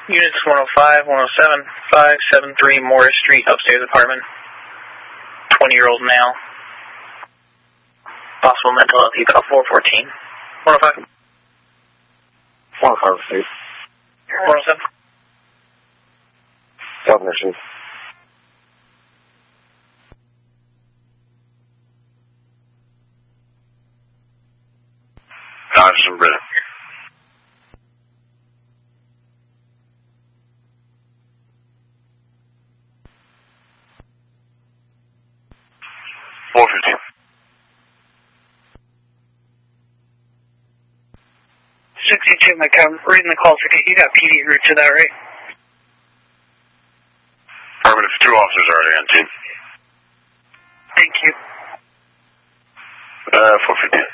Units 105, 107, 573 Morris Street, upstairs apartment. 20-year-old male. Possible mental health, you call 414. 105. 105, please. 107. Submission. Johnson, Britain. $450. 62, Mike, I'm reading the call ticket. You got PD route to that, right? Affirmative, 2 officers already on team. Thank you. 450.